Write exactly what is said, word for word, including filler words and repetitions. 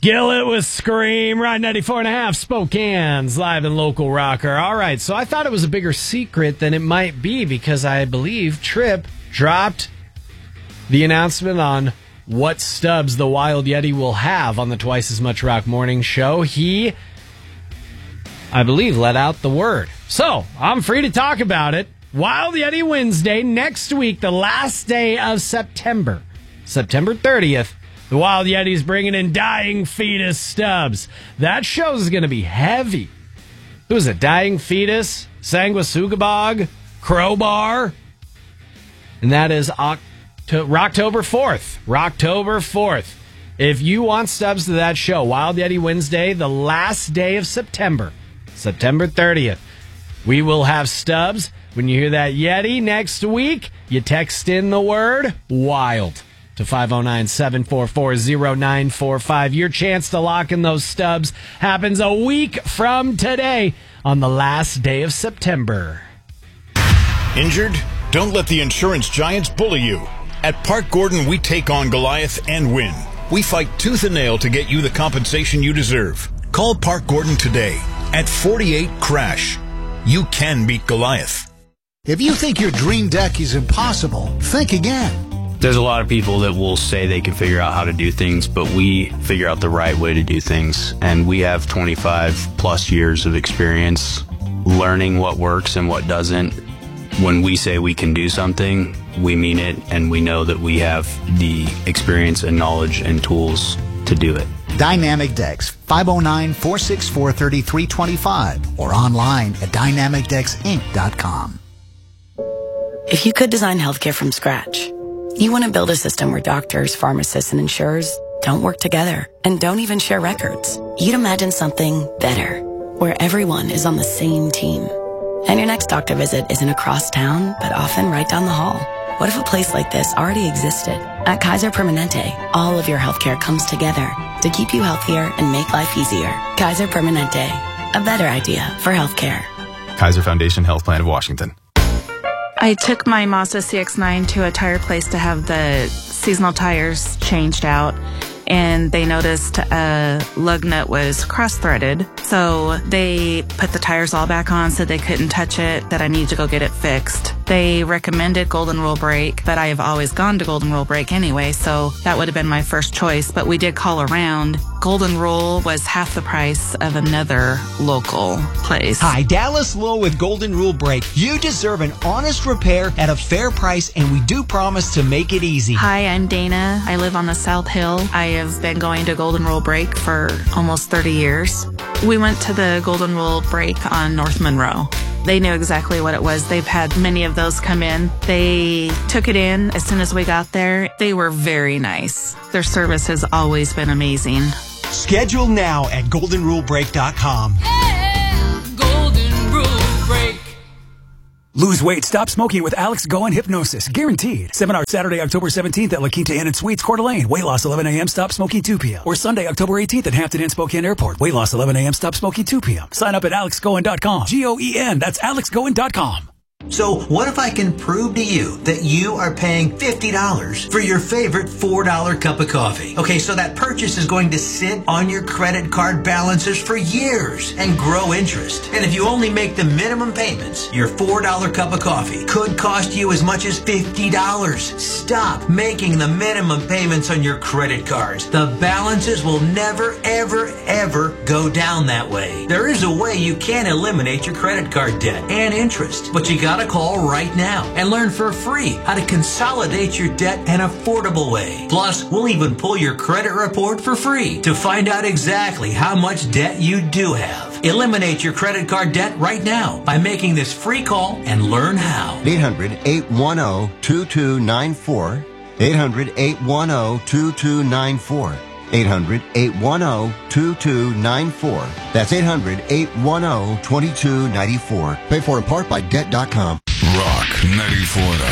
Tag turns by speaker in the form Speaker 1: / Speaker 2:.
Speaker 1: Skillet with Scream, Ride ninety-four and a half, Spokane's live and local rocker. All right, so I thought it was a bigger secret than it might be because I believe Trip dropped the announcement on what stubs the Wild Yeti will have on the Twice as Much Rock Morning Show. He, I believe, let out the word. So, I'm free to talk about it. Wild Yeti Wednesday, next week, the last day of September, September thirtieth. The Wild Yeti's bringing in Dying Fetus stubs. That show is going to be heavy. Who's it? Dying Fetus, Sanguisugabog, Crowbar. And that is Octo- Rocktober fourth. Rocktober fourth. If you want stubs to that show, Wild Yeti Wednesday, the last day of September, September thirtieth. We will have stubs. When you hear that Yeti next week, you text in the word WILD to five oh nine, seven four four, oh nine four five. Your chance to lock in those stubs happens a week from today on the last day of September.
Speaker 2: Injured? Don't let the insurance giants bully you. At Park Gordon, we take on Goliath and win. We fight tooth and nail to get you the compensation you deserve. Call Park Gordon today at forty-eight crash. You can beat Goliath.
Speaker 3: If you think your dream deck is impossible, think again.
Speaker 4: There's a lot of people that will say they can figure out how to do things, but we figure out the right way to do things. And we have twenty-five plus years of experience learning what works and what doesn't. When we say we can do something, we mean it, and we know that we have the experience and knowledge and tools to do it.
Speaker 3: Dynamic Decks, five oh nine, four six four, three three two five or online at dynamic decks inc dot com.
Speaker 5: If you could design healthcare from scratch, you want to build a system where doctors, pharmacists, and insurers don't work together and don't even share records. You'd imagine something better, where everyone is on the same team. And your next doctor visit isn't across town, but often right down the hall. What if a place like this already existed? At Kaiser Permanente, all of your healthcare comes together to keep you healthier and make life easier. Kaiser Permanente, a better idea for healthcare.
Speaker 6: Kaiser Foundation Health Plan of Washington.
Speaker 7: I took my Mazda C X nine to a tire place to have the seasonal tires changed out, and they noticed a lug nut was cross-threaded. So they put the tires all back on, said they couldn't touch it, that I need to go get it fixed. They recommended Golden Rule Brake, but I have always gone to Golden Rule Brake anyway, so that would have been my first choice. But we did call around. Golden Rule was half the price of another local place.
Speaker 8: Hi, Dallas Lowe with Golden Rule Brake. You deserve an honest repair at a fair price, and we do promise to make it easy.
Speaker 7: Hi, I'm Dana. I live on the South Hill. I have been going to Golden Rule Brake for almost thirty years. We went to the Golden Rule Brake on North Monroe. They knew exactly what it was. They've had many of those come in. They took it in as soon as we got there. They were very nice. Their service has always been amazing.
Speaker 8: Schedule now at golden rule brake dot com.
Speaker 9: Yeah, Golden Rule Brake.
Speaker 10: Lose weight, stop smoking with Alex Goen Hypnosis. Guaranteed. Seminar Saturday, October seventeenth at La Quinta Inn and Suites, Coeur d'Alene. Weight loss eleven a.m., stop smoking two p.m. Or Sunday, October eighteenth at Hampton Inn Spokane Airport. Weight loss eleven a.m., stop smoking two p.m. Sign up at alex goen dot com. G O E N. That's alex goen dot com.
Speaker 11: So what if I can prove to you that you are paying fifty dollars for your favorite four dollar cup of coffee? Okay, so that purchase is going to sit on your credit card balances for years and grow interest. And if you only make the minimum payments, your four dollar cup of coffee could cost you as much as fifty dollars. Stop making the minimum payments on your credit cards. The balances will never, ever, ever go down that way. There is a way you can eliminate your credit card debt and interest, but you got to call right now and learn for free how to consolidate your debt an affordable way. Plus, we'll even pull your credit report for free to find out exactly how much debt you do have. Eliminate your credit card debt right now by making this free call and learn how.
Speaker 12: eight hundred, eight one zero, two two nine four. eight hundred, eight one zero, two two nine four. eight hundred, eight one zero, two two nine four. That's eight hundred, eight one zero, two two nine four. Paid for in part by debt dot com.
Speaker 2: Rock ninety-four point nine.